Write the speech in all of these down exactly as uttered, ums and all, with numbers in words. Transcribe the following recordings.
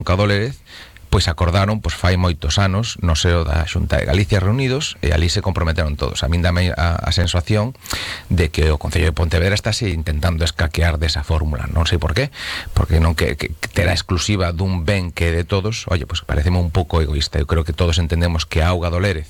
Cadolérez, pois acordaron, pois fai moitos anos, no seo da Xunta de Galicia reunidos, e ali se comprometeron todos. A min dame a, a sensación de que o Concello de Pontevedra estáse intentando escaquear desa fórmula. Non sei por qué, porque non que, que terá exclusiva dun ben que é de todos. Oye, pois pareceme un pouco egoísta. Eu creo que todos entendemos que a auga do Lérez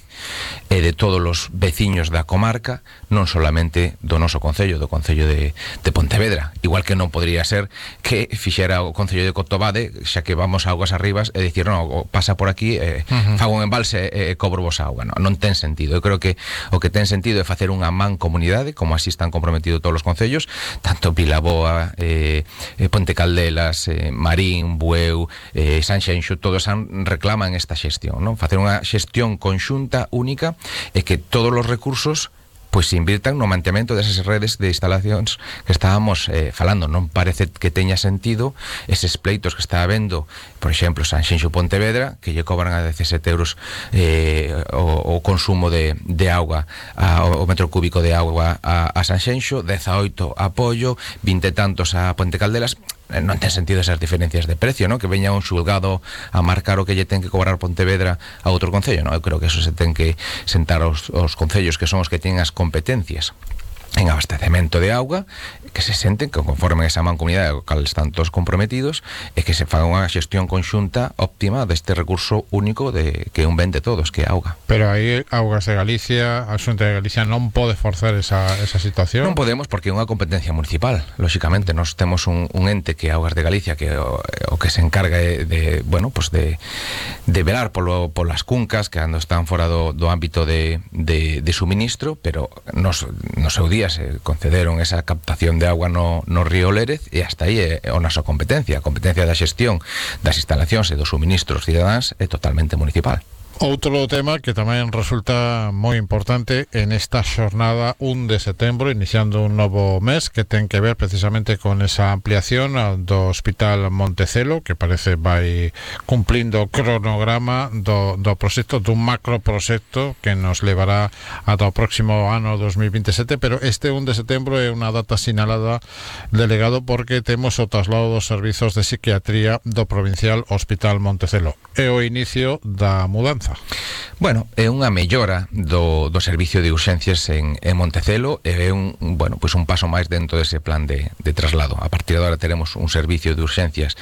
é de todos os veciños da comarca, non solamente do noso Concello, do Concello de, de Pontevedra. Igual que non podría ser que fixera o Concello de Cotobade, xa que vamos a augas arribas, e dicir, no, pasa por aquí, eh, uh-huh. fago un embalse e eh, cobro vos auga. Non, non ten sentido. Eu creo que o que ten sentido é facer unha man comunidade, como así están comprometidos todos os concellos, tanto Vilaboa, eh, Ponte Caldelas, eh, Marín, Bueu, eh, Sanxenxo, todos han, reclaman esta xestión, non? Facer unha xestión conxunta, única, e que todos os recursos pois se invirtan no mantemento desas redes de instalacións que estábamos eh, falando. Non parece que teña sentido eses pleitos que está habendo, por exemplo, Sanxenxo Pontevedra, que lle cobran a dezasete euros eh, o, o consumo de, de auga, a, o metro cúbico de auga a, a Sanxenxo, dezaoito a Pollo, vinte tantos a Ponte Caldelas. Non ten sentido esas diferencias de precio, ¿no? Que veña un xulgado a marcar o que lle ten que cobrar Pontevedra a outro concello, ¿no? Eu creo que eso se ten que sentar aos, aos concellos que son os que teñen as competencias en abastecemento de auga, que se senten, que conformen esa mancomunidade ao cal están todos comprometidos, e que se faga unha xestión conxunta óptima deste recurso único de que un ben de todos, que é auga. Pero aí Augas de Galicia, a Xunta de Galicia non pode forzar esa, esa situación? Non podemos, porque é unha competencia municipal. Lóxicamente, nós temos un, un ente que é Augas de Galicia, que o, o que se encarga de, de bueno, pues de, de velar polo, polas cuncas que cando están fora do, do ámbito de, de, de suministro, pero nos, no seu día se concederon esa captación de agua no, no río Lérez, e hasta aí é a nosa competencia. A competencia da xestión das instalacións e dos suministros cidadáns é totalmente municipal. Outro tema que tamén resulta moi importante en esta xornada un de setembro, iniciando un novo mes, que ten que ver precisamente con esa ampliación do Hospital Montecelo, que parece vai cumplindo o cronograma do, do proxecto, dun macro proxecto que nos levará ata o próximo ano dos mil veintisiete, pero este un de setembro é unha data sinalada, delegado, porque temos o traslado dos servizos de psiquiatría do Provincial Hospital Montecelo. É o inicio da mudanza. Bueno, é unha mellora do, do servicio de urxencias en, en Montecelo, e é un, bueno, pues un paso máis dentro dese plan de, de traslado. A partir de agora teremos un servicio de urxencias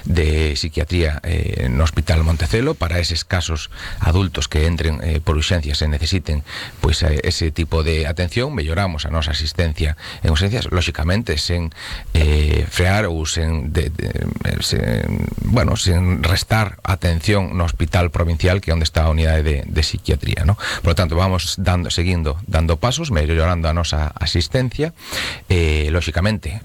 de psiquiatría eh, no Hospital Montecelo para eses casos adultos que entren eh, por urxencias e necesiten pues, eh, ese tipo de atención. Melloramos a nosa asistencia en urxencias, lóxicamente sen eh, frear ou sen, de, de, sen, bueno, sen restar atención no Hospital Provincial, que é onde está a unidade de, de psiquiatría, ¿no? Por lo tanto, vamos dando, seguindo dando pasos, mellorando a nosa asistencia. Eh, lóxicamente,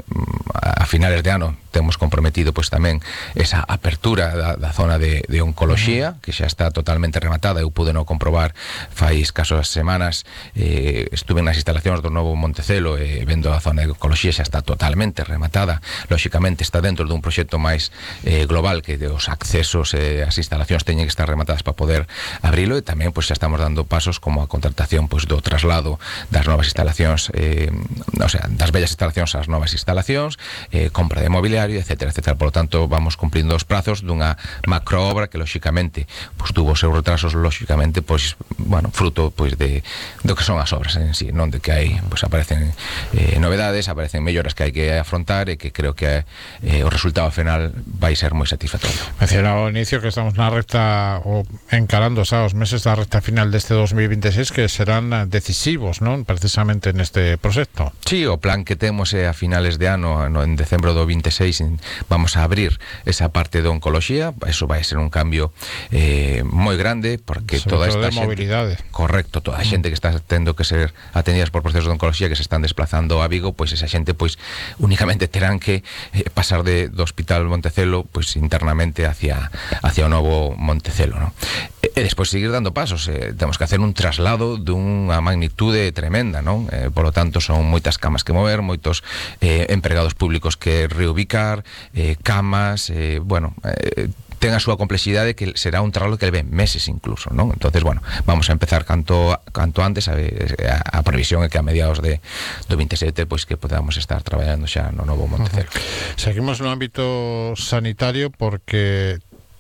a finales de ano temos comprometido pois tamén esa apertura da, da zona de, de oncoloxía, que xa está totalmente rematada. Eu pude no comprobar fai escasas semanas, eh, estuve nas instalacións do novo Montecelo e eh, vendo a zona de oncoloxía, xa está totalmente rematada. Lóxicamente está dentro dun proxecto máis eh, global, que os accesos e eh, as instalacións teñen que estar rematadas para poder abrilo, e tamén pois xa estamos dando pasos como a contratación pois do traslado das novas instalacións, eh, o sea, das bellas instalacións ás novas instalacións, eh, compra de mobiliario, etcétera, etcétera. Por lo tanto, vamos cumplindo os prazos dunha macroobra que lóxicamente pois tuvo os seus retrasos, lóxicamente pois, bueno, fruto pois de do que son as obras en sí, non de que hai, pois aparecen eh, novedades, aparecen melloras que hai que afrontar, e que creo que eh, o resultado final vai ser moi satisfactorio. Mencionaba ao inicio que estamos na recta, o encarando xa os meses da recta final deste dos mil veintiséis, que serán decisivos, non? Precisamente neste proxecto. Sí, o plan que temos é a finales de ano, no, en decembro do veintiséis, vamos a abrir esa parte de oncoloxía. Eso vai ser un cambio eh, moi grande, porque sobre toda esta de xente, mobilidade. correcto, toda a xente que está tendo que ser atendidas por procesos de oncoloxía, que se están desplazando a Vigo, pois esa xente pois únicamente terán que eh, pasar de, do Hospital Montecelo pois internamente hacia, hacia o novo Montecelo, ¿no? E, e despois seguir dando pasos. Eh, temos que hacer un traslado dunha magnitude tremenda, non? Eh, por lo tanto, son moitas camas que mover, moitos eh, empregados públicos que reubicar, eh, camas, eh, bueno, eh, ten a súa complexidade, que será un traslado que leve meses incluso, non? Entonces, bueno, vamos a empezar canto canto antes. A, a, a previsión é que a mediados de do veintisiete pois que podamos estar traballando xa no novo Montecelo. Uh-huh. Seguimos no ámbito sanitario, porque